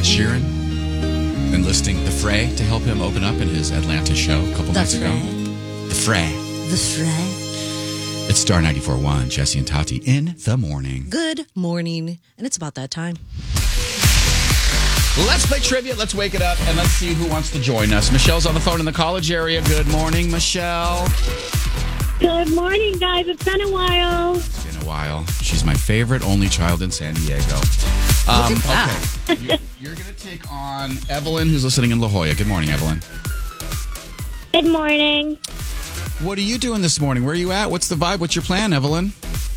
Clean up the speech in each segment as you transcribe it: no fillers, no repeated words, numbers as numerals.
Sheeran enlisting The Fray to help him open up in his Atlanta show a couple nights ago. The Fray. The Fray. It's Star 94.1, Jesse and Tati in the morning. Good morning. And it's about that time. Let's play trivia. Let's wake it up and let's see who wants to join us. Michelle's on the phone in the college area. Good morning, Michelle. Good morning, guys. It's been a while. It's been a while. She's my favorite only child in San Diego. Okay. You're going to take on Evelyn, who's listening in La Jolla. Good morning, Evelyn. Good morning. What are you doing this morning? Where are you at? What's the vibe? What's your plan, Evelyn?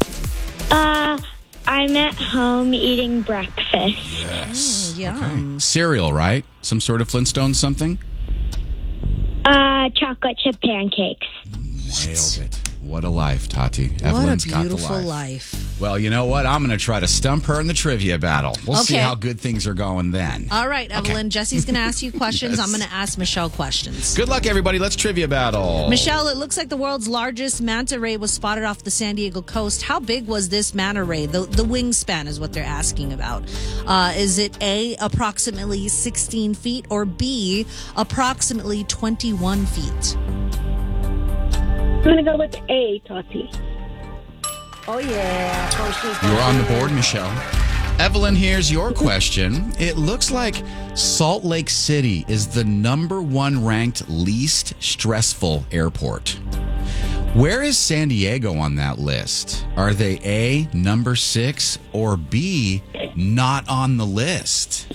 I'm at home eating breakfast. Yes. Yum. Okay. Cereal, right? Some sort of Flintstones something? Chocolate chip pancakes. Nailed it. What a life, Tati. What Evelyn's a got the beautiful life. life. Well, you know what? I'm going to try to stump her in the trivia battle. We'll see Okay. how good things are going then. All right, Evelyn. Jesse's going to ask you questions. Yes. I'm going to ask Michelle questions. Good luck, everybody. Let's trivia battle. Michelle, it looks like the world's largest manta ray was spotted off the San Diego coast. How big was this manta ray? The wingspan is what they're asking about. Is it A, approximately 16 feet, or B, approximately 21 feet? I'm going to go with A, Tati. Oh, yeah. You're on the board, Michelle. Evelyn, here's your question. It looks like Salt Lake City is the number one ranked least stressful airport. Where is San Diego on that list? Are they A, number 6, or B, not on the list?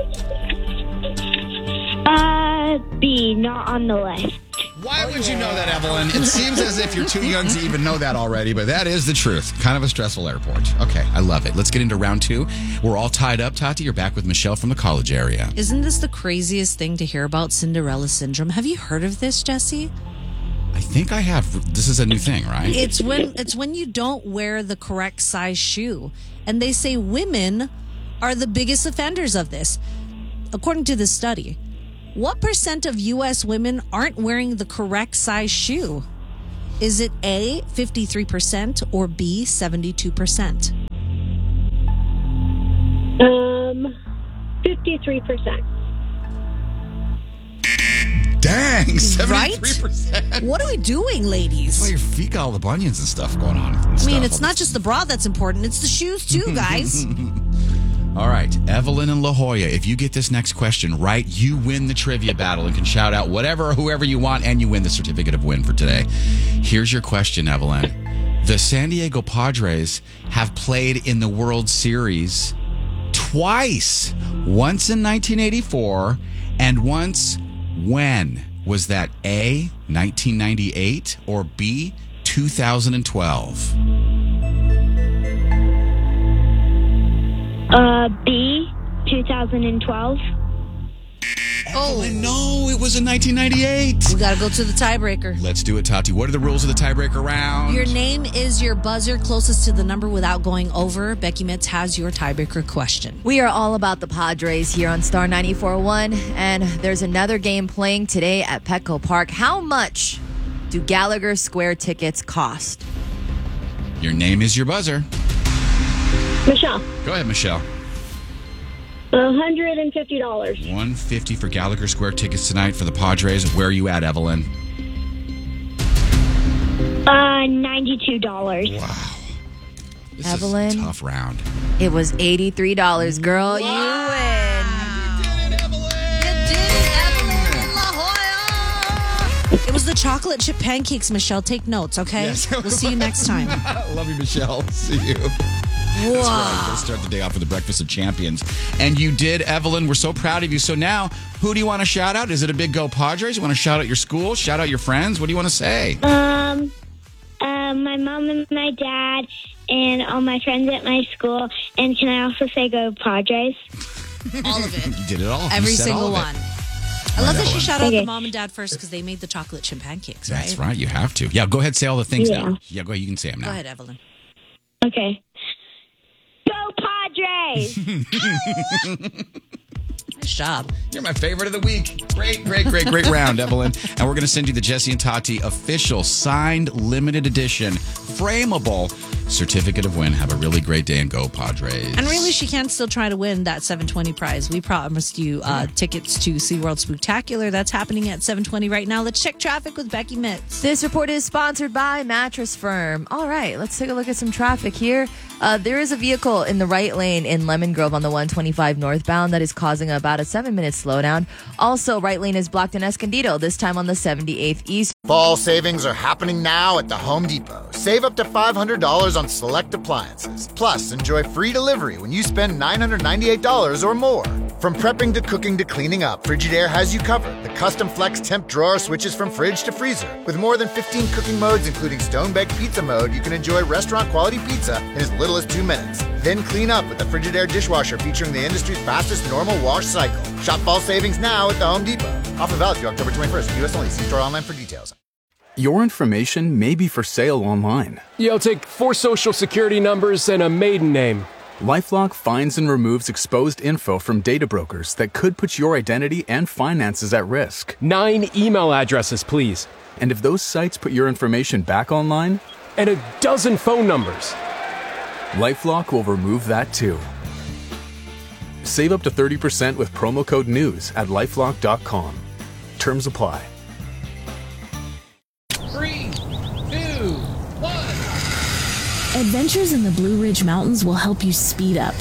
B, not on the list. Why would you know that, Evelyn? It seems as if you're too young to even know that already, but that is the truth. Kind of a stressful airport. Okay, I love it. Let's get into round 2. We're all tied up. Tati, you're back with Michelle from the college area. Isn't this the craziest thing to hear about Cinderella syndrome? Have you heard of this, Jesse? I think I have. This is a new thing, right? It's when you don't wear the correct size shoe. And they say women are the biggest offenders of this. According to this study, what % of U.S. women aren't wearing the correct size shoe? Is it A, 53%, or B, 72%? 53%. Dang, 73%. Right? What are we doing, ladies? Well, your feet got all the bunions and stuff going on. I mean, it's not just the bra that's important. It's the shoes, too, guys. All right, Evelyn and La Jolla, if you get this next question right, you win the trivia battle and can shout out whatever or whoever you want, and you win the certificate of win for today. Here's your question, Evelyn. The San Diego Padres have played in the World Series twice. Once in 1984 and once when? Was that A, 1998, or B, 2012? B, 2012. Evelyn, no, it was in 1998. We got to go to the tiebreaker. Let's do it, Tati. What are the rules of the tiebreaker round? Your name is your buzzer closest to the number without going over. Becky Mitz has your tiebreaker question. We are all about the Padres here on Star 94.1, and there's another game playing today at Petco Park. How much do Gallagher Square tickets cost? Your name is your buzzer. Michelle. Go ahead, Michelle. $150. $150 for Gallagher Square tickets tonight for the Padres. Where are you at, Evelyn? $92. Wow. This Evelyn? is a tough round. It was $83, girl. You win. You did it, Evelyn! It was the chocolate chip pancakes, Michelle. Take notes, okay? Yes. We'll see you next time. Love you, Michelle. See you. That's right. Let's start the day off with the Breakfast of Champions. And you did, Evelyn. We're so proud of you. So now, who do you want to shout out? Is it a big Go Padres? You want to shout out your school? Shout out your friends? What do you want to say? My mom and my dad and all my friends at my school. And can I also say Go Padres? All of it. You did it all. Every You said single all of one. it. I love that she shouted out Okay. the mom and dad first because they made the chocolate chip pancakes, right? That's right. You have to. Yeah, go ahead. Say all the things Yeah. now. Yeah, go ahead. You can say them now. Go ahead, Evelyn. Okay. Go Padres! Nice job. You're my favorite of the week. Great round, Evelyn. And we're going to send you the Jesse and Tati official signed limited edition frameable certificate of win. Have a really great day and go Padres. And really, she can still try to win that 720 prize. We promised you tickets to SeaWorld Spooktacular. That's happening at 720 right now. Let's check traffic with Becky Mitz. This report is sponsored by Mattress Firm. All right, let's take a look at some traffic here. There is a vehicle in the right lane in Lemon Grove on the 125 northbound that is causing about a 7-minute slowdown. Also, right lane is blocked in Escondido, this time on the 78th East. Fall savings are happening now at the Home Depot. Save up to $500 on select appliances. Plus, enjoy free delivery when you spend $998 or more. From prepping to cooking to cleaning up, Frigidaire has you covered. The custom flex temp drawer switches from fridge to freezer. With more than 15 cooking modes, including stone-baked pizza mode, you can enjoy restaurant-quality pizza in as little as 2 minutes. Then clean up with the Frigidaire dishwasher featuring the industry's fastest normal wash cycle. Shop fall savings now at the Home Depot. Offer valid through October 21st. U.S. only. See store online for details. Your information may be for sale online. Yeah, I'll take 4 social security numbers and a maiden name. LifeLock finds and removes exposed info from data brokers that could put your identity and finances at risk. 9 email addresses, please. And if those sites put your information back online? And a dozen phone numbers. LifeLock will remove that too. Save up to 30% with promo code NEWS at LifeLock.com. Terms apply. 3, 2, 1. Adventures in the Blue Ridge Mountains will help you speed up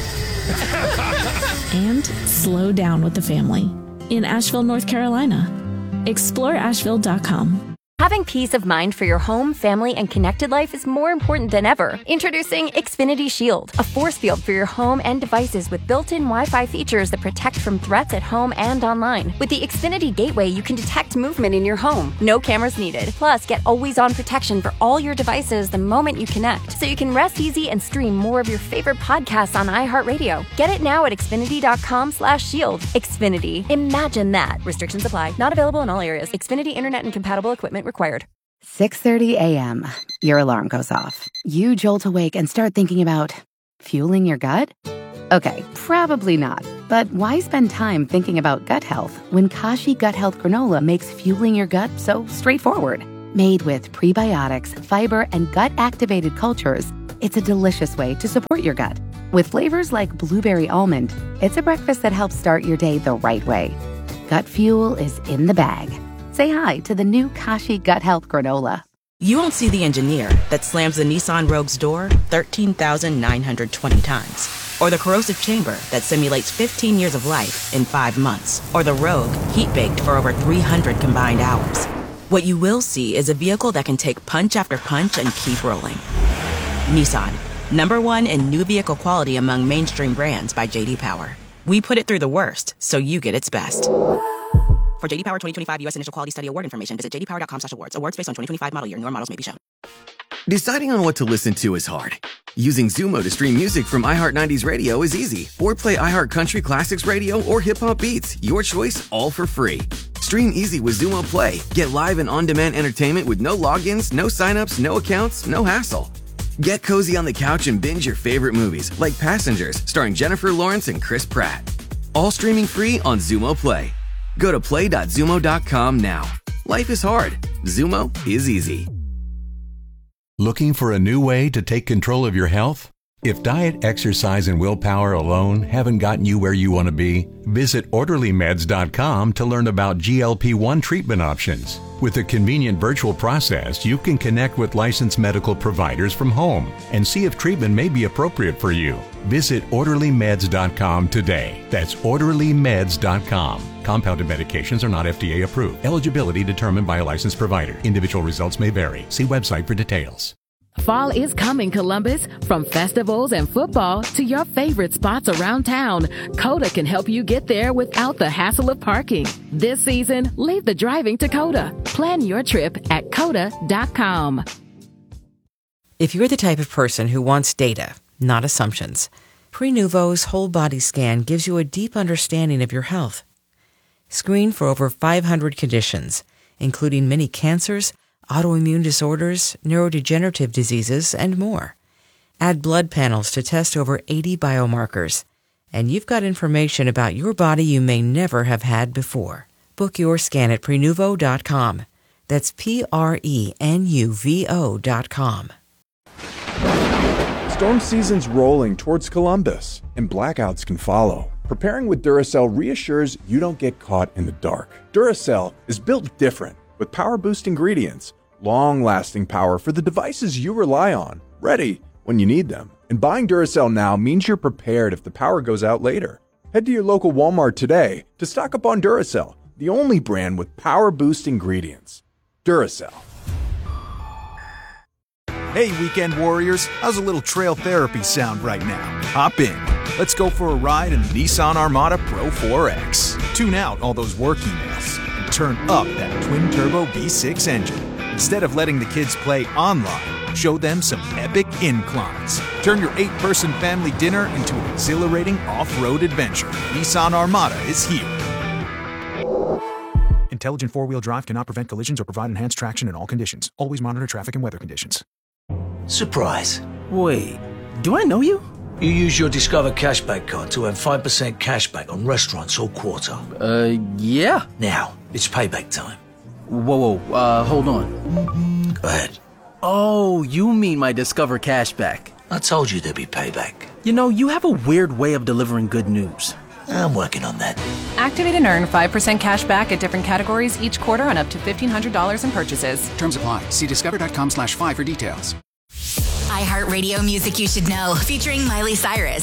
and slow down with the family in Asheville, North Carolina. Explore Asheville.com. Having peace of mind for your home, family, and connected life is more important than ever. Introducing Xfinity Shield, a force field for your home and devices with built-in Wi-Fi features that protect from threats at home and online. With the Xfinity Gateway, you can detect movement in your home. No cameras needed. Plus, get always-on protection for all your devices the moment you connect, so you can rest easy and stream more of your favorite podcasts on iHeartRadio. Get it now at Xfinity.com/shield. Xfinity. Imagine that. Restrictions apply. Not available in all areas. Xfinity Internet and compatible equipment required. 6:30 a.m. Your alarm goes off. You jolt awake and start thinking about fueling your gut? Okay, probably not. But why spend time thinking about gut health when Kashi Gut Health Granola makes fueling your gut so straightforward? Made with prebiotics, fiber, and gut-activated cultures, it's a delicious way to support your gut. With flavors like blueberry almond, it's a breakfast that helps start your day the right way. Gut fuel is in the bag. Say hi to the new Kashi Gut Health Granola. You won't see the engineer that slams the Nissan Rogue's door 13,920 times. Or the corrosive chamber that simulates 15 years of life in 5 months. Or the Rogue heat-baked for over 300 combined hours. What you will see is a vehicle that can take punch after punch and keep rolling. Nissan, #1 in new vehicle quality among mainstream brands by J.D. Power. We put it through the worst, so you get its best. For J.D. Power 2025 U.S. Initial Quality Study Award information, visit jdpower.com/awards. Awards based on 2025 model year. Newer models may be shown. Deciding on what to listen to is hard. Using Zumo to stream music from iHeart 90s Radio is easy. Or play iHeart Country Classics Radio or Hip Hop Beats. Your choice, all for free. Stream easy with Zumo Play. Get live and on-demand entertainment with no logins, no signups, no accounts, no hassle. Get cozy on the couch and binge your favorite movies, like Passengers, starring Jennifer Lawrence and Chris Pratt. All streaming free on Zumo Play. Go to play.zumo.com now. Life is hard. Zumo is easy. Looking for a new way to take control of your health? If diet, exercise, and willpower alone haven't gotten you where you want to be, visit OrderlyMeds.com to learn about GLP-1 treatment options. With a convenient virtual process, you can connect with licensed medical providers from home and see if treatment may be appropriate for you. Visit OrderlyMeds.com today. That's OrderlyMeds.com. Compounded medications are not FDA approved. Eligibility determined by a licensed provider. Individual results may vary. See website for details. Fall is coming, Columbus. From festivals and football to your favorite spots around town, Coda can help you get there without the hassle of parking. This season, leave the driving to Coda. Plan your trip at Coda.com. If you're the type of person who wants data, not assumptions, Prenuvo's whole body scan gives you a deep understanding of your health. Screen for over 500 conditions, including many cancers, autoimmune disorders, neurodegenerative diseases, and more. Add blood panels to test over 80 biomarkers. And you've got information about your body you may never have had before. Book your scan at Prenuvo.com. That's Prenuvo.com. Storm season's rolling towards Columbus, and blackouts can follow. Preparing with Duracell reassures you don't get caught in the dark. Duracell is built different, with power-boost ingredients, long-lasting power for the devices you rely on, ready when you need them. And buying Duracell now means you're prepared if the power goes out later. Head to your local Walmart today to stock up on Duracell, the only brand with power-boost ingredients. Duracell. Hey, weekend warriors, how's a little trail therapy sound right now? Hop in. Let's go for a ride in the Nissan Armada Pro 4X. Tune out all those work emails and turn up that twin-turbo V6 engine. Instead of letting the kids play online, show them some epic inclines. Turn your 8-person family dinner into an exhilarating off-road adventure. Nissan Armada is here. Intelligent four-wheel drive cannot prevent collisions or provide enhanced traction in all conditions. Always monitor traffic and weather conditions. Surprise. Wait, do I know you? You use your Discover Cashback card to earn 5% cashback on restaurants all quarter. Yeah. Now, it's payback time. Whoa, hold on. Go ahead. Oh, you mean my Discover Cashback. I told you there'd be payback. You know, you have a weird way of delivering good news. I'm working on that. Activate and earn 5% cash back at different categories each quarter on up to $1,500 in purchases. Terms apply. See discover.com/5 for details. iHeartRadio music you should know, featuring Miley Cyrus.